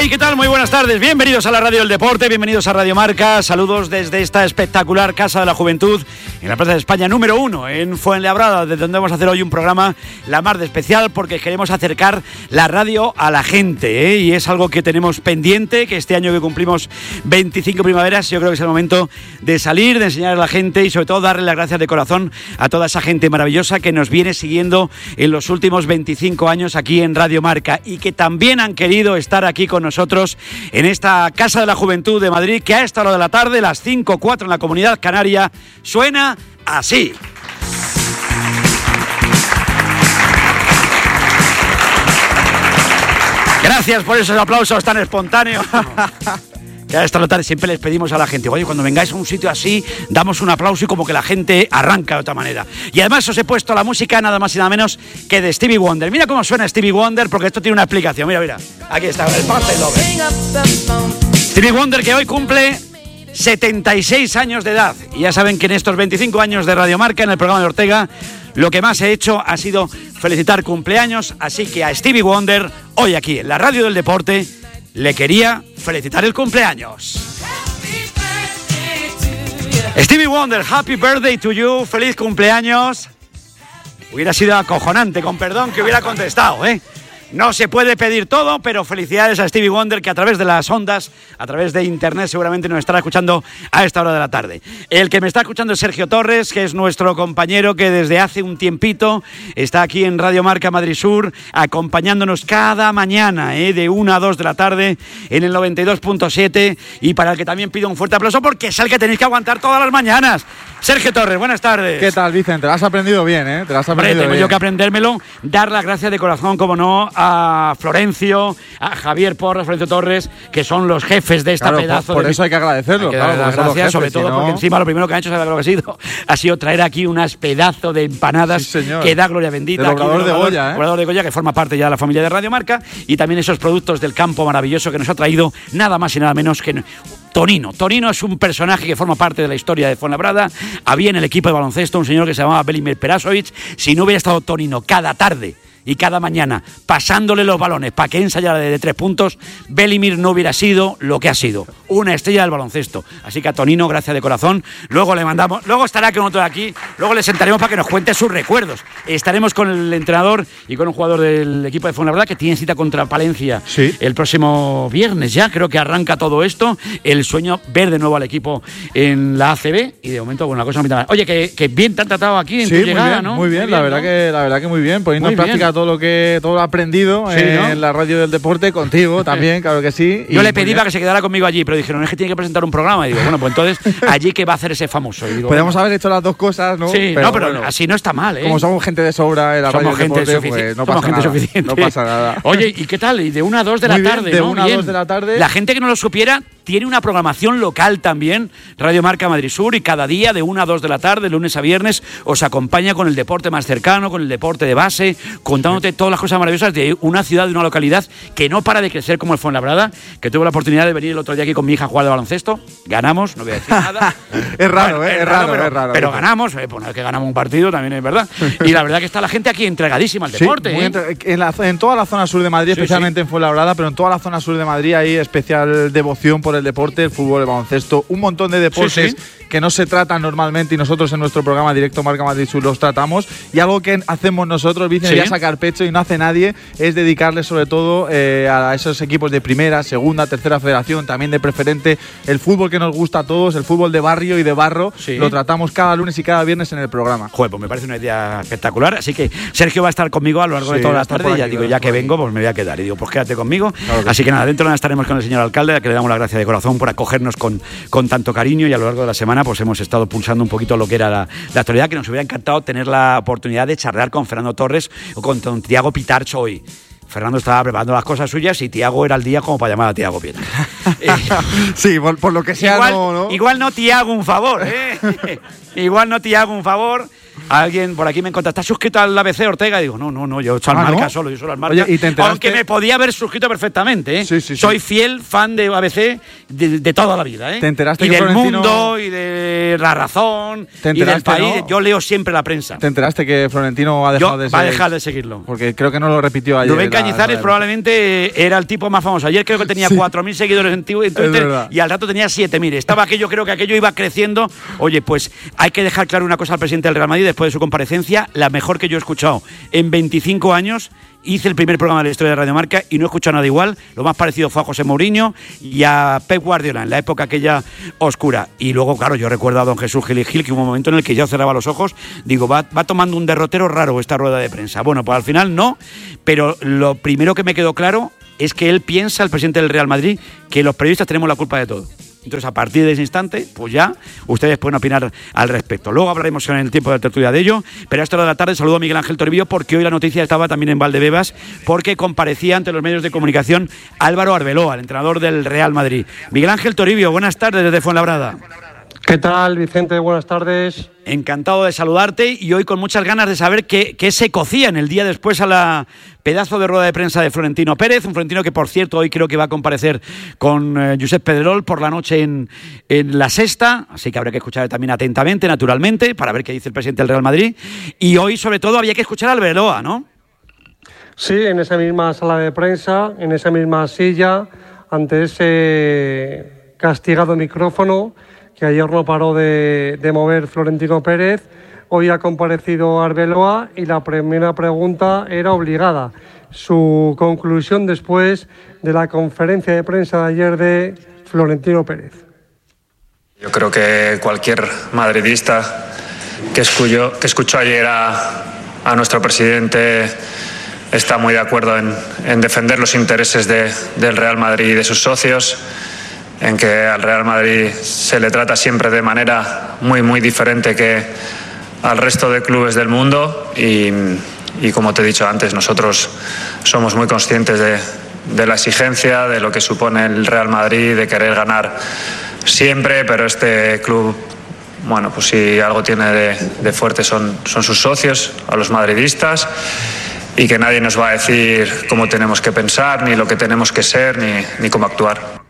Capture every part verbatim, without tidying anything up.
Hey, ¿qué tal? Muy buenas tardes. Bienvenidos a la Radio del Deporte, bienvenidos a Radio Marca. Saludos desde esta espectacular Casa de la Juventud en la Plaza de España número uno, en Fuenlabrada, desde donde vamos a hacer hoy un programa la más de especial porque queremos acercar la radio a la gente, ¿eh? Y es algo que tenemos pendiente, que este año que cumplimos veinticinco primaveras, yo creo que es el momento de salir, de enseñar a la gente y sobre todo darle las gracias de corazón a toda esa gente maravillosa que nos viene siguiendo en los últimos veinticinco años aquí en Radio Marca y que también han querido estar aquí con nosotros en esta Casa de la Juventud de Madrid, que a esta hora de la tarde, las cinco cuatro en la Comunidad Canaria, suena así. Gracias por esos aplausos tan espontáneos. Que a esta hora siempre les pedimos a la gente, oye, cuando vengáis a un sitio así, damos un aplauso y como que la gente arranca de otra manera. Y además os he puesto la música nada más y nada menos que de Stevie Wonder. Mira cómo suena Stevie Wonder, porque esto tiene una explicación. Mira, mira, aquí está, el Perfect Love. Stevie Wonder, que hoy cumple setenta y seis años de edad. Y ya saben que en estos veinticinco años de Radio Marca, en el programa de Ortega, lo que más he hecho ha sido felicitar cumpleaños. Así que a Stevie Wonder, hoy aquí en la Radio del Deporte, le quería felicitar el cumpleaños. Stevie Wonder, happy birthday to you, feliz cumpleaños. Hubiera sido acojonante, con perdón, que hubiera contestado, ¿eh? No se puede pedir todo, pero felicidades a Stevie Wonder, que a través de las ondas, a través de internet, seguramente nos estará escuchando a esta hora de la tarde. El que me está escuchando es Sergio Torres, que es nuestro compañero que desde hace un tiempito está aquí en Radio Marca Madrid Sur, acompañándonos cada mañana, ¿eh? de una a dos de la tarde en el noventa y dos punto siete, y para el que también pido un fuerte aplauso porque es el que tenéis que aguantar todas las mañanas. Sergio Torres, buenas tardes. ¿Qué tal, Vicente? Te lo has aprendido bien, ¿eh? Te lo has aprendido Hombre, tengo bien. yo que aprendérmelo, dar las gracias de corazón, como no, a Florencio, a Javier Porras, Florencio Torres, que son los jefes de esta claro, pedazo. Por, por de eso hay que agradecerlo. hay que claro, dar las son los gracias, jefes, sobre todo si no... porque encima lo primero que han hecho, ¿sabes lo que ha sido? Ha sido traer aquí unas pedazos de empanadas sí, que da gloria bendita. Del aquí, obrador del de obrador, Goya, ¿eh? obrador de Goya, que forma parte ya de la familia de Radio Marca, y también esos productos del campo maravilloso que nos ha traído nada más y nada menos que Tonino. Tonino es un personaje que forma parte de la historia de Fuenlabrada. Había en el equipo de baloncesto un señor que se llamaba Velimir Perasovic. Si no hubiera estado Tonino cada tarde y cada mañana pasándole los balones para que ensayara de, de tres puntos, Velimir no hubiera sido lo que ha sido, una estrella del baloncesto. Así que a Tonino, gracias de corazón. Luego le mandamos, luego estará con nosotros aquí, luego le sentaremos para que nos cuente sus recuerdos. Estaremos con el entrenador y con un jugador del equipo de Fuenlabrada que tiene cita contra Palencia sí. el próximo viernes ya, creo que arranca todo esto, el sueño ver de nuevo al equipo en la A C B y de momento, bueno, la cosa no pinta mal. Oye, que, que bien te han tratado aquí en sí, tu muy llegada, bien, ¿no? Muy bien, muy bien, la verdad ¿no? que la verdad que muy bien, poniendo Muy en práctica bien. todo lo que todo lo aprendido Sí, eh, ¿no? en la Radio del Deporte contigo también, claro que sí. Yo y le pedí bien. para que se quedara conmigo allí, pero dijeron, es que tiene que presentar un programa. Y digo, bueno, pues entonces, ¿allí qué va a hacer ese famoso? Y digo, Podríamos bueno, haber hecho las dos cosas, ¿no? sí, no, pero bueno, así no está mal, ¿eh? como somos gente de sobra en la Somos Radio del gente Deporte, suficiente. pues no Somos pasa gente nada. suficiente. No pasa nada. Oye, ¿y qué tal? Y de una a dos de Muy la bien, tarde, de ¿no? una a Bien. dos de la tarde. La gente que no lo supiera tiene una programación local también, Radio Marca Madrid Sur, y cada día de una a dos de la tarde, lunes a viernes, os acompaña con el deporte más cercano, con el deporte de base, contándote todas las cosas maravillosas de una ciudad, de una localidad que no para de crecer como el Fuenlabrada, que tuve la oportunidad de venir el otro día aquí con mi hija a jugar de baloncesto. Ganamos, no voy a decir nada. Es raro, Bueno, ¿eh? Es raro, pero, es raro. pero ganamos, eh, pues no es que ganamos un partido, también es verdad. Y la verdad que está la gente aquí entregadísima al Sí, deporte. muy ¿eh? entre- en, la- en toda la zona sur de Madrid, Sí, especialmente en Fuenlabrada, pero en toda la zona sur de Madrid hay especial devoción por el deporte, el fútbol, el baloncesto, un montón de deportes Sí, que no se tratan normalmente y nosotros en nuestro programa Directo Marca Madrid Sur los tratamos. Y algo que hacemos nosotros, Vicente, Sí. ya sacar pecho y no hace nadie, es dedicarle sobre todo eh, a esos equipos de primera, segunda, tercera federación, también de preferente, el fútbol que nos gusta a todos, el fútbol de barrio y de barro, Sí. lo tratamos cada lunes y cada viernes en el programa. Joder, pues me parece una idea espectacular. Así que Sergio va a estar conmigo a lo largo Sí, de toda la está tarde. por Y ya aquí, digo, está ya por que aquí. vengo, pues me voy a quedar. Y digo, pues quédate conmigo. Claro que Así sí. que nada, dentro estaremos con el señor alcalde, a que le damos la gracia de corazón por acogernos con, con tanto cariño. Y a lo largo de la semana, pues hemos estado pulsando un poquito lo que era la, la actualidad, que nos hubiera encantado tener la oportunidad de charlar con Fernando Torres o con don Tiago Pitarcho hoy. Fernando estaba preparando las cosas suyas y Tiago era el día como para llamar a Tiago Pietro. Eh, Sí, por, por lo que sea, igual, no, ¿no? igual no te hago un favor, ¿eh? Igual no te hago un favor. Alguien por aquí me encuentra, ¿estás suscrito al A B C, Ortega? Y digo, no, no, no, yo soy al Ah, Marca ¿no? solo, yo soy al Marca. Oye, ¿y te enteraste? Aunque me podía haber suscrito perfectamente, ¿eh? Sí, sí, sí. Soy fiel fan de A B C de, de toda la vida, ¿eh? ¿Te enteraste y que del Florentino- Mundo, y de La Razón, ¿Te y del enteraste, país. no? Yo leo siempre la prensa. ¿Te enteraste que Florentino ha dejado Yo, de va a ser- dejar de seguirlo. Porque creo que no lo repitió ayer. Rubén en la- Cañizares en la- probablemente era el tipo más famoso. Ayer creo que tenía Sí. cuatro mil seguidores en Twitter verdad. y al rato tenía siete mil. Estaba aquello, creo que aquello iba creciendo. Oye, pues hay que dejar claro una cosa al presidente del Real Madrid después de su comparecencia, la mejor que yo he escuchado en veinticinco años. Hice el primer programa de la historia de Radio Marca y no he escuchado nada igual. Lo más parecido fue a José Mourinho y a Pep Guardiola en la época aquella oscura. Y luego, claro, yo recuerdo a don Jesús Gil y Gil, que hubo un momento en el que yo cerraba los ojos. Digo, va, va tomando un derrotero raro esta rueda de prensa. Bueno, pues al final no, pero lo primero que me quedó claro es que él piensa, el presidente del Real Madrid, que los periodistas tenemos la culpa de todo. Entonces, a partir de ese instante, pues ya ustedes pueden opinar al respecto. Luego hablaremos en el tiempo de tertulia de ello, pero a esta hora de la tarde saludo a Miguel Ángel Toribio porque hoy la noticia estaba también en Valdebebas, porque comparecía ante los medios de comunicación Álvaro Arbeloa, el entrenador del Real Madrid. Miguel Ángel Toribio, buenas tardes desde Fuenlabrada. ¿Qué tal, Vicente? Buenas tardes. Encantado de saludarte y hoy con muchas ganas de saber qué, qué se cocía en el día después a la pedazo de rueda de prensa de Florentino Pérez, un Florentino que, por cierto, hoy creo que va a comparecer con eh, Josep Pedrerol por la noche en, en La Sexta, así que habrá que escuchar también atentamente, naturalmente, para ver qué dice el presidente del Real Madrid. Y hoy, sobre todo, había que escuchar a Arbeloa, ¿no? Sí, en esa misma sala de prensa, en esa misma silla, ante ese castigado micrófono que ayer no paró de, de mover Florentino Pérez. Hoy ha comparecido Arbeloa y la primera pregunta era obligada. Su conclusión después de la conferencia de prensa de ayer de Florentino Pérez. Yo creo que cualquier madridista que escuchó, que escuchó ayer a, a nuestro presidente está muy de acuerdo en, en defender los intereses de, del Real Madrid y de sus socios, en que al Real Madrid se le trata siempre de manera muy, muy diferente que al resto de clubes del mundo y, y como te he dicho antes, nosotros somos muy conscientes de, de la exigencia, de lo que supone el Real Madrid, de querer ganar siempre, pero este club, bueno, pues si algo tiene de, de fuerte son, son sus socios, a los madridistas, y que nadie nos va a decir cómo tenemos que pensar, ni lo que tenemos que ser, ni, ni cómo actuar.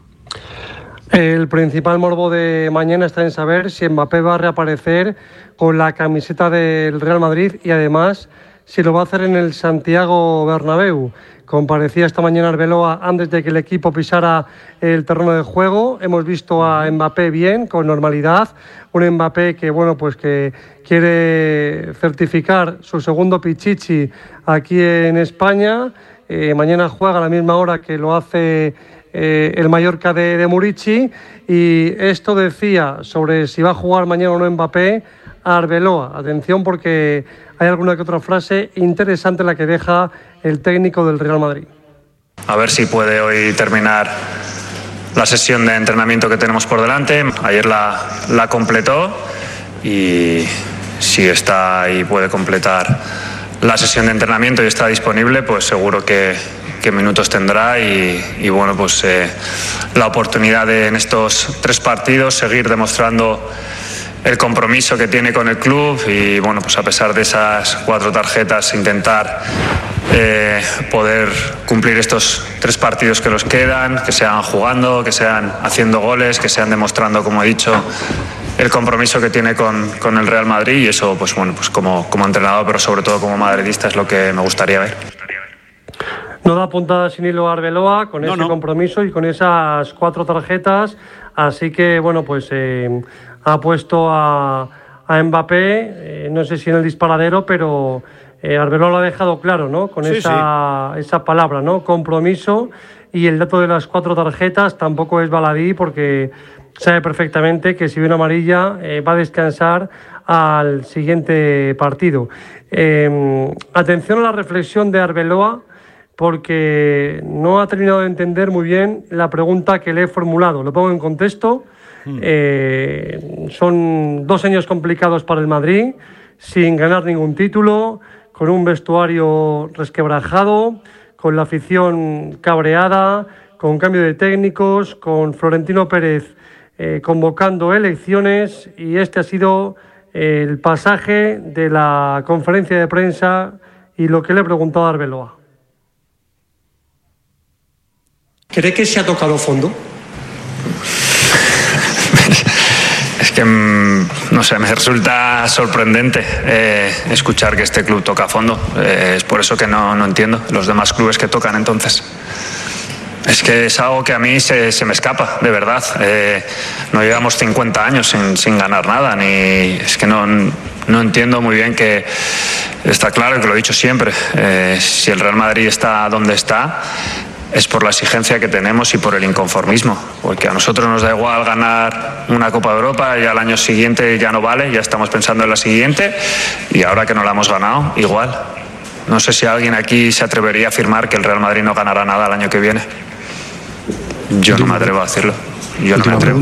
El principal morbo de mañana está en saber si Mbappé va a reaparecer con la camiseta del Real Madrid y además si lo va a hacer en el Santiago Bernabéu. Comparecía esta mañana Arbeloa antes de que el equipo pisara el terreno de juego. Hemos visto a Mbappé bien, con normalidad. Un Mbappé que, bueno, pues que quiere certificar su segundo pichichi aquí en España. Eh, mañana juega a la misma hora que lo hace eh, el Mallorca de, de Murici. Y esto decía sobre si va a jugar mañana o no Mbappé a Arbeloa. Atención, porque hay alguna que otra frase interesante la que deja el técnico del Real Madrid. A ver si puede hoy terminar la sesión de entrenamiento que tenemos por delante. Ayer la, la completó y si está y puede completar la sesión de entrenamiento y está disponible, pues seguro que, que minutos tendrá y, y bueno, pues eh, la oportunidad de en estos tres partidos seguir demostrando el compromiso que tiene con el club y bueno, pues a pesar de esas cuatro tarjetas intentar eh, poder cumplir estos tres partidos que nos quedan, que sean jugando, que sean haciendo goles, que sean demostrando, como he dicho, el compromiso que tiene con, con el Real Madrid y eso, pues bueno, pues como, como entrenador, pero sobre todo como madridista es lo que me gustaría ver. No da puntada sin hilo a Arbeloa con no, ese no. compromiso y con esas cuatro tarjetas, así que bueno, pues eh, ha puesto a, a Mbappé, eh, no sé si en el disparadero, pero eh, Arbeloa lo ha dejado claro, ¿no? Con sí, esa, sí. esa palabra, ¿no? Compromiso, y el dato de las cuatro tarjetas tampoco es baladí porque sabe perfectamente que si ve una amarilla eh, va a descansar al siguiente partido. Eh, atención a la reflexión de Arbeloa, porque no ha terminado de entender muy bien la pregunta que le he formulado. Lo pongo en contexto. Mm. Eh, son dos años complicados para el Madrid, sin ganar ningún título, con un vestuario resquebrajado, con la afición cabreada, con cambio de técnicos, con Florentino Pérez eh, convocando elecciones, y este ha sido el pasaje de la conferencia de prensa y lo que le preguntó a Arbeloa. ¿Cree que se ha tocado fondo? Es que, no sé, me resulta sorprendente eh, escuchar que este club toca a fondo. Eh, es por eso que no, no entiendo los demás clubes que tocan entonces. Es que es algo que a mí se, se me escapa, de verdad. Eh, no llevamos cincuenta años sin, sin ganar nada, ni es que no, no entiendo muy bien que está claro que lo he dicho siempre. Eh, si el Real Madrid está donde está, es por la exigencia que tenemos y por el inconformismo, porque a nosotros nos da igual ganar una Copa de Europa y al año siguiente ya no vale, ya estamos pensando en la siguiente y ahora que no la hemos ganado, igual. No sé si alguien aquí se atrevería a afirmar que el Real Madrid no ganará nada el año que viene. Yo no me atrevo a decirlo. Yo no me atrevo.